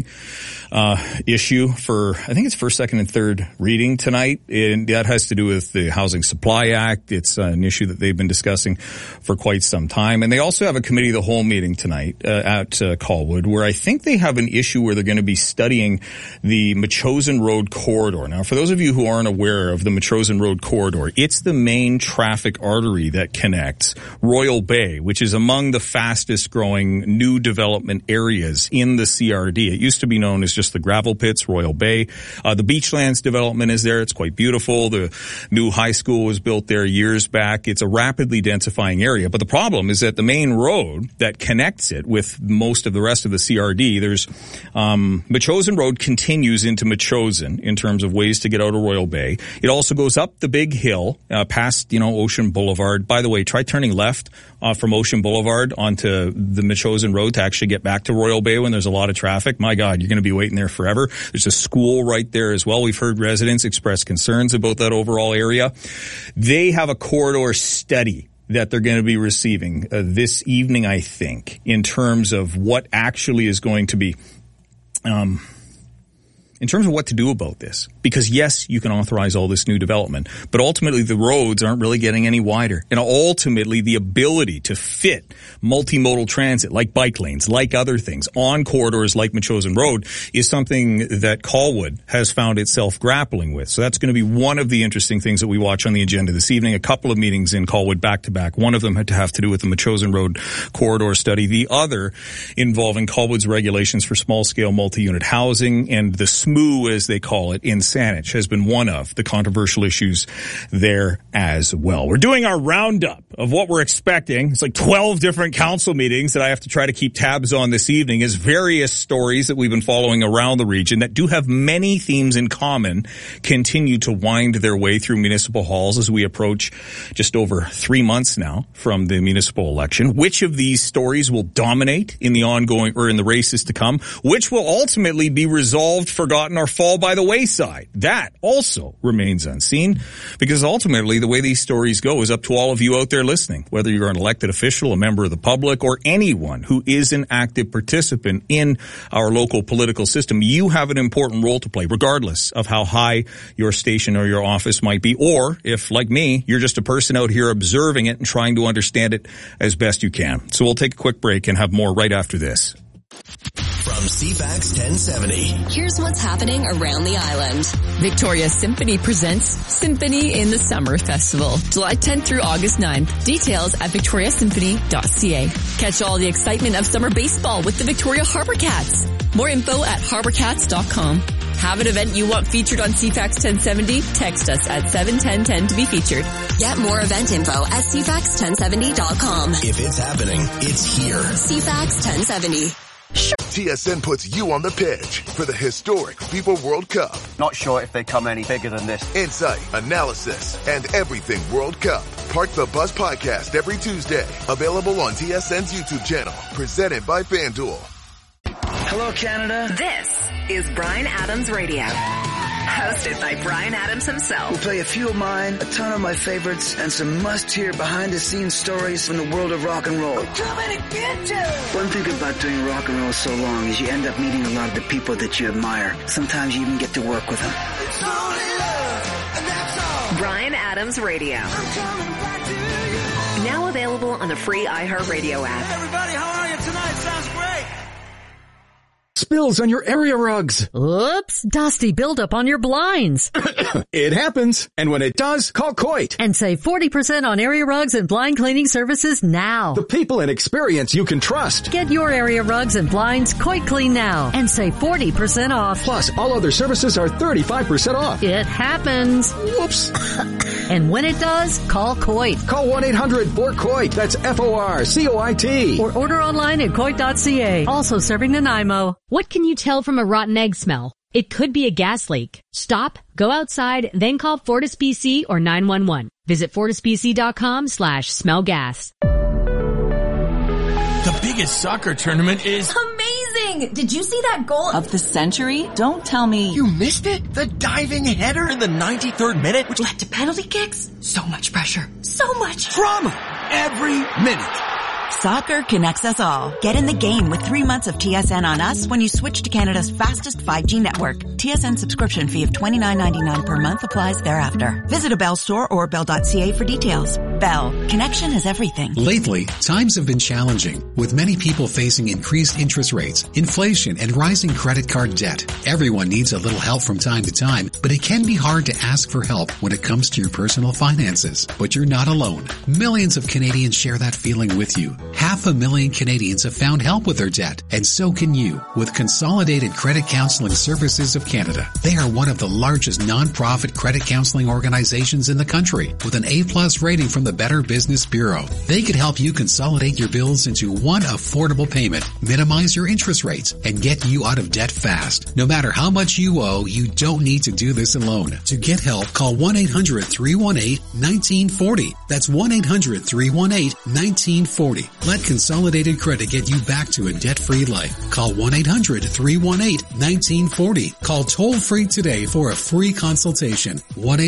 Speaker 8: issue for, I think it's first, second, and third reading tonight. And that has to do with the Housing Supply Act. It's an issue that they've been discussing for quite some time. And they also have a committee of the whole meeting tonight at Colwood, where I think they have an issue where they're going to be studying the Metchosin Road corridor. Now, for those of you who aren't aware of the Metchosin Road corridor, it's the main traffic artery that connects Royal Bay, which is among the fastest growing new development areas in the CRD. It used to be known as just the gravel pits, Royal Bay. The Beachlands development is there. It's quite beautiful. The new high school was built there years back. It's a rapidly densifying area. But the problem is that the main road that connects it with most of the rest of the CRD, there's Metchosin Road continues into Metchosin in terms of ways to get out of Royal Bay. It also goes up the big hill past, Ocean Boulevard. By the way, try turning left from Ocean Boulevard onto the Metchosin Road to actually get back to Royal Bay when there's a lot of traffic. My God, you're going to be waiting there forever. There's a school right there as well. We've heard residents express concerns about that overall area. They have a corridor study that they're going to be receiving this evening, I think, in terms of what actually is going to be in terms of what to do about this. Because yes, you can authorize all this new development, but ultimately the roads aren't really getting any wider. And ultimately the ability to fit multimodal transit, like bike lanes, like other things, on corridors like Metchosin Road is something that Colwood has found itself grappling with. So that's going to be one of the interesting things that we watch on the agenda this evening. A couple of meetings in Colwood back to back. One of them had to have to do with the Metchosin Road corridor study. The other involving Colwood's regulations for small scale multi-unit housing and the SMOO, as they call it, in Saanich has been one of the controversial issues there as well. We're doing our roundup of what we're expecting. It's like 12 different council meetings that I have to try to keep tabs on this evening as various stories that we've been following around the region that do have many themes in common continue to wind their way through municipal halls as we approach just over 3 months now from the municipal election. Which of these stories will dominate in the ongoing or in the races to come? Which will ultimately be resolved, forgotten, forgotten or fall by the wayside. That also remains unseen, because ultimately the way these stories go is up to all of you out there listening, whether you're an elected official, a member of the public, or anyone who is an active participant in our local political system. You have an important role to play, regardless of how high your station or your office might be, or if, like me, you're just a person out here observing it and trying to understand it as best you can. So we'll take a quick break and have more right after this.
Speaker 7: From CFAX 1070,
Speaker 20: here's what's happening around the island.
Speaker 4: Victoria Symphony presents Symphony in the Summer Festival, July 10th through August 9th. Details at victoriasymphony.ca. Catch all the excitement of summer baseball with the Victoria Harbour Cats. More info at harbourcats.com. Have an event you want featured on CFAX 1070? Text us at 71010 to be featured.
Speaker 20: Get more event info at CFAX1070.com.
Speaker 7: If it's happening, it's here.
Speaker 20: CFAX 1070.
Speaker 5: TSN puts you on the pitch for the historic FIFA World Cup.
Speaker 6: Not sure if they come any bigger than this.
Speaker 5: Insight, analysis, and everything World Cup. Park the Bus podcast every Tuesday. Available on TSN's YouTube channel. Presented by FanDuel.
Speaker 9: Hello, Canada.
Speaker 10: This is Bryan Adams Radio. Hosted by Bryan Adams himself.
Speaker 9: We'll play a few of mine, a ton of my favorites, and some must-hear behind-the-scenes stories from the world of rock and roll.
Speaker 10: We're coming to get you!
Speaker 9: One thing about doing rock and roll so long is you end up meeting a lot of the people that you admire. Sometimes you even get to work with them.
Speaker 10: It's only love, and that's all. Bryan Adams Radio. I'm coming back to you. Now available on the free iHeartRadio app.
Speaker 9: Hey everybody, how are you tonight? Sounds great.
Speaker 26: Spills on your area rugs.
Speaker 27: Oops, dusty buildup on your blinds.
Speaker 26: It happens. And when it does, call Coit.
Speaker 27: And save 40% on area rugs and blind cleaning services now.
Speaker 26: The people and experience you can trust.
Speaker 27: Get your area rugs and blinds Coit Clean now and save 40% off.
Speaker 26: Plus, all other services are 35% off.
Speaker 27: It happens.
Speaker 26: Whoops.
Speaker 27: And when it does, call Coit.
Speaker 26: Call 1-800-4COIT. That's FORCOIT.
Speaker 27: Or order online at Coit.ca. Also serving Nanaimo.
Speaker 28: What can you tell from a rotten egg smell? It could be a gas leak. Stop, go outside, then call Fortis BC or 911. Visit FortisBC.com/smellgas.
Speaker 29: The biggest soccer tournament is
Speaker 30: amazing! Did you see that goal
Speaker 31: of the century? Don't tell me
Speaker 29: you missed it. The diving header in the 93rd minute,
Speaker 30: which led to penalty kicks. So much pressure. So much
Speaker 29: drama every minute.
Speaker 31: Soccer connects us all. Get in the game with 3 months of TSN on us when you switch to Canada's fastest 5G network. TSN subscription fee of $29.99 per month applies thereafter. Visit a Bell store or bell.ca for details. Bell. Connection is everything.
Speaker 32: Lately, times have been challenging, with many people facing increased interest rates, inflation, and rising credit card debt. Everyone needs a little help from time to time, but it can be hard to ask for help when it comes to your personal finances. But you're not alone. Millions of Canadians share that feeling with you. 500,000 Canadians have found help with their debt, and so can you with Consolidated Credit Counseling Services of Canada. They are one of the largest non-profit credit counseling organizations in the country, with an A+ rating from the Better Business Bureau. They could help you consolidate your bills into one affordable payment, minimize your interest rates, and get you out of debt fast. No matter how much you owe, you don't need to do this alone. To get help, call 1-800-318-1940. That's 1-800-318-1940. Let Consolidated Credit get you back to a debt-free life. Call 1-800-318-1940. Call toll-free today for a free consultation.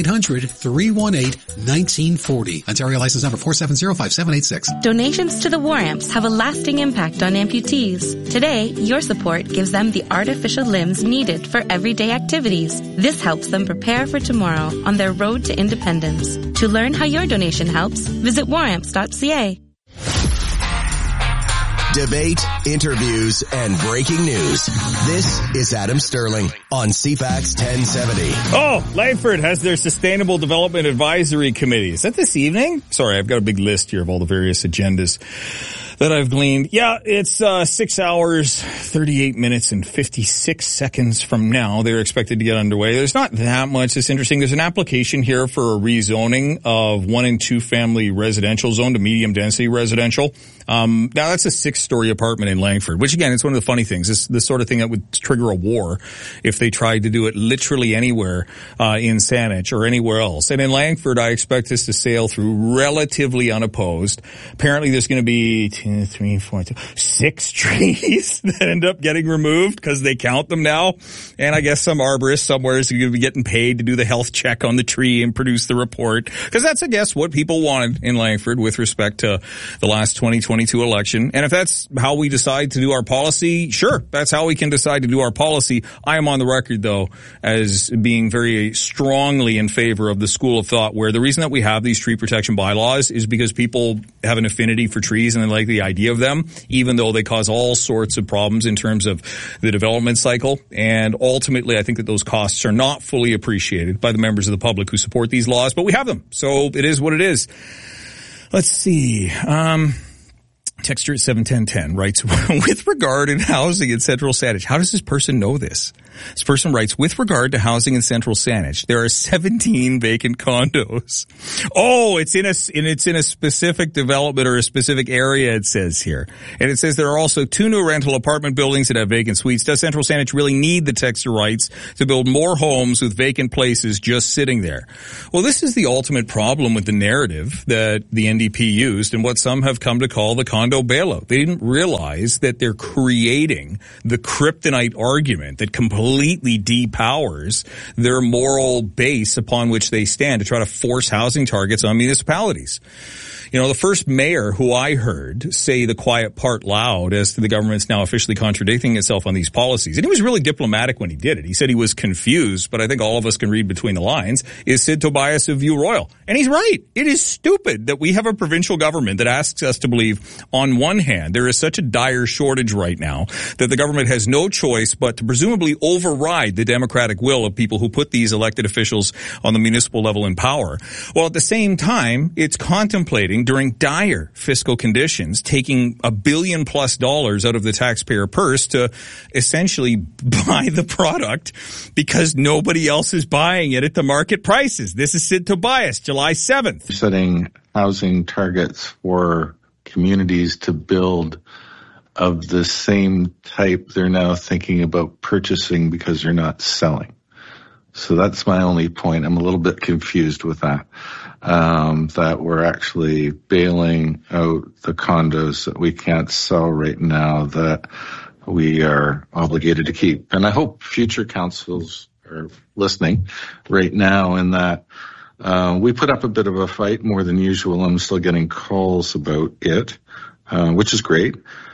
Speaker 32: 1-800-318-1940. Ontario license number 4705786.
Speaker 19: Donations to the War Amps have a lasting impact on amputees. Today, your support gives them the artificial limbs needed for everyday activities. This helps them prepare for tomorrow on their road to independence. To learn how your donation helps, visit waramps.ca.
Speaker 7: Debate, interviews, and breaking news. This is Adam Sterling on CFAX 1070.
Speaker 8: Oh, Langford has their Sustainable Development Advisory Committee. Is that this evening? Sorry, I've got a big list here of all the various agendas that I've gleaned. Yeah, it's 6 hours, 38 minutes, and 56 seconds from now. They're expected to get underway. There's not that much that's interesting. There's an application here for a rezoning of 1 and 2 family residential zone to medium density residential. Now that's a 6-story apartment in Langford, which again, it's one of the funny things. This sort of thing that would trigger a war if they tried to do it literally anywhere in Saanich or anywhere else. And in Langford, I expect this to sail through relatively unopposed. Apparently there's going to be 6 trees that end up getting removed because they count them now. And I guess some arborist somewhere is going to be getting paid to do the health check on the tree and produce the report. Because that's, I guess, what people wanted in Langford with respect to the last 2022 election. And if that's how we decide to do our policy, sure, that's how we can decide to do our policy. I am on the record, though, as being very strongly in favor of the school of thought where the reason that we have these tree protection bylaws is because people have an affinity for trees and they like the idea of them, even though they cause all sorts of problems in terms of the development cycle. And ultimately, I think that those costs are not fully appreciated by the members of the public who support these laws, but we have them. So it is what it is. Let's see. Texture at 71010 writes, with regard in housing in Central Saanich, how does this person know this? This person writes, with regard to housing in Central Saanich, there are 17 vacant condos. Oh, it's in a specific development or a specific area, it says here. And it says there are also 2 new rental apartment buildings that have vacant suites. Does Central Saanich really need the Texture rights to build more homes with vacant places just sitting there? Well, this is the ultimate problem with the narrative that the NDP used and what some have come to call the condo bailout. They didn't realize that they're creating the kryptonite argument that completely depowers their moral base upon which they stand to try to force housing targets on municipalities. You know, the first mayor who I heard say the quiet part loud as to the government's now officially contradicting itself on these policies, and he was really diplomatic when he did it. He said he was confused, but I think all of us can read between the lines, is Sid Tobias of View Royal. And he's right. It is stupid that we have a provincial government that asks us to believe, on one hand, there is such a dire shortage right now that the government has no choice but to presumably override the democratic will of people who put these elected officials on the municipal level in power. While at the same time, it's contemplating during dire fiscal conditions, taking $1 billion+ out of the taxpayer purse to essentially buy the product because nobody else is buying it at the market prices. This is Sid Tobias, July 7th.
Speaker 1: Setting housing targets for communities to build of the same type they're now thinking about purchasing because they're not selling. So that's my only point. I'm a little bit confused with that. That we're actually bailing out the condos that we can't sell right now that we are obligated to keep. And I hope future councils are listening right now in that we put up a bit of a fight more than usual. I'm still getting calls about it, which is great.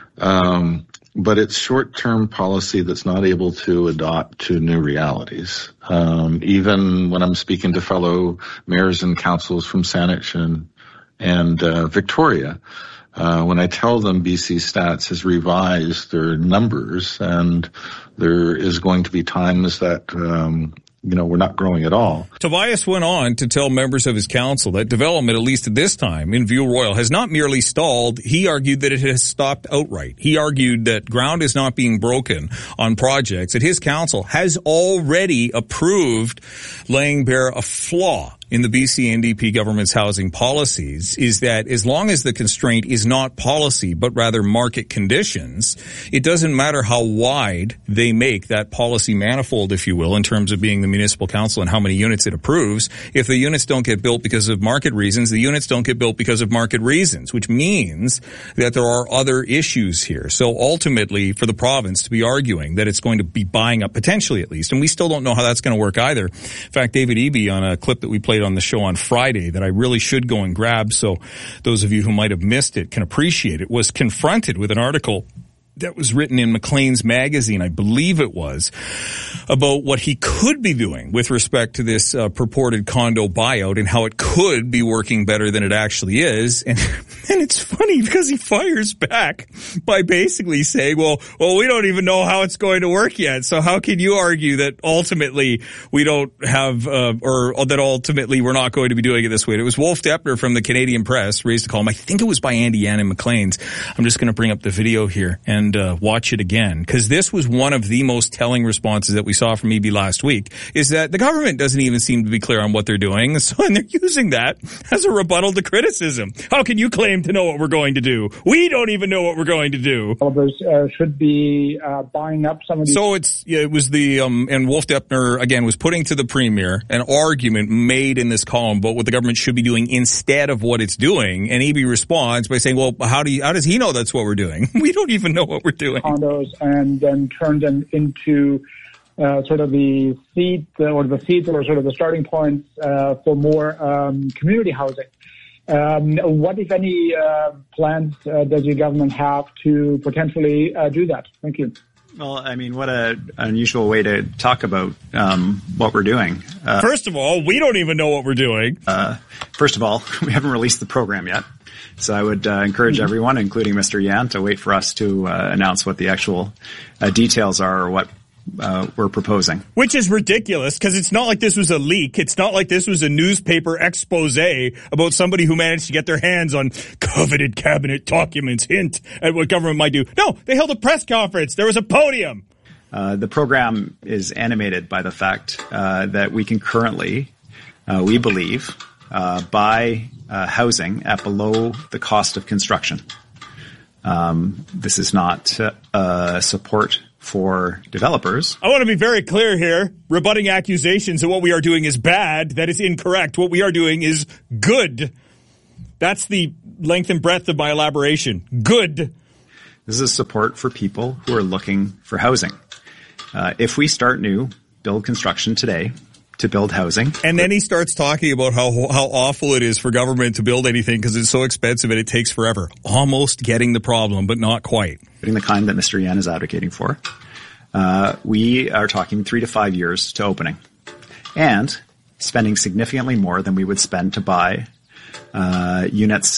Speaker 1: But it's short-term policy that's not able to adapt to new realities. Even when I'm speaking to fellow mayors and councils from Saanich and Victoria, when I tell them BC Stats has revised their numbers and there is going to be times that we're not growing at all.
Speaker 8: Tobias went on to tell members of his council that development, at least at this time, in View Royal has not merely stalled. He argued that it has stopped outright. He argued that ground is not being broken on projects that his council has already approved, laying bare a flaw in the BC NDP government's housing policies, is that as long as the constraint is not policy, but rather market conditions, it doesn't matter how wide they make that policy manifold, if you will, in terms of being the municipal council and how many units it approves. If the units don't get built because of market reasons, the units don't get built because of market reasons, which means that there are other issues here. So ultimately, for the province to be arguing that it's going to be buying up, potentially at least, and we still don't know how that's going to work either. In fact, David Eby, on a clip that we played on the show on Friday that I really should go and grab so those of you who might have missed it can appreciate it, was confronted with an article that was written in Maclean's magazine, I believe it was, about what he could be doing with respect to this purported condo buyout and how it could be working better than it actually is. And it's funny because he fires back by basically saying, well, we don't even know how it's going to work yet. So how can you argue that ultimately we don't have, or that ultimately we're not going to be doing it this way? And it was Wolf Deppner from the Canadian Press raised a column. I think it was by Andy Yan in Maclean's. I'm just going to bring up the video here. And and watch it again, because this was one of the most telling responses that we saw from EB last week, is that the government doesn't even seem to be clear on what they're doing, and they're using that as a rebuttal to criticism. How can you claim to know what we're going to do? We don't even know what we're going to do.
Speaker 11: Developers should be buying up some of these.
Speaker 8: So it was the and Wolf Deppner again was putting to the Premier an argument made in this column about what the government should be doing instead of what it's doing, and EB responds by saying, "Well, how does he know that's what we're doing? We don't even know what we're doing."
Speaker 11: Condos and then turn them into sort of the seeds or sort of the starting points for more community housing. What, if any, plans does your government have to potentially do that? Thank you.
Speaker 12: Well, I mean, what an unusual way to talk about what we're doing.
Speaker 8: First of all, we don't even know what we're doing.
Speaker 12: First of all, we haven't released the program yet. So I would encourage everyone, including Mr. Yan, to wait for us to announce what the actual details are or what we're proposing.
Speaker 8: Which is ridiculous, because it's not like this was a leak. It's not like this was a newspaper expose about somebody who managed to get their hands on coveted cabinet documents, hint at what government might do. No, they held a press conference. There was a podium.
Speaker 12: The program is animated by the fact that we can currently, we believe, buy housing at below the cost of construction. This is not support for developers.
Speaker 8: I want to be very clear here. Rebutting accusations that what we are doing is bad, that is incorrect. What we are doing is good. That's the length and breadth of my elaboration. Good.
Speaker 12: This is support for people who are looking for housing. If we start new, build construction today to build housing.
Speaker 8: And then he starts talking about how awful it is for government to build anything because it's so expensive and it takes forever. Almost getting the problem, but not quite.
Speaker 12: Getting the kind that Mr. Yan is advocating for. We are talking 3 to 5 years to opening. And spending significantly more than we would spend to buy units